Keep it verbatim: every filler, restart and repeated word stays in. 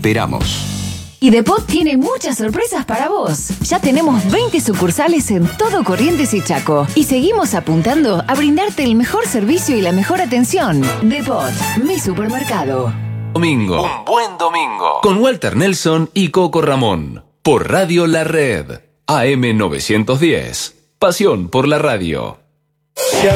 esperamos. Y Depot tiene muchas sorpresas para vos. Ya tenemos veinte sucursales en todo Corrientes y Chaco. Y seguimos apuntando a brindarte el mejor servicio y la mejor atención. Depot, mi supermercado. Domingo. Un buen domingo. Con Walter Nelson y Coco Ramón. Por Radio La Red. A M novecientos diez. Pasión por la radio. Ya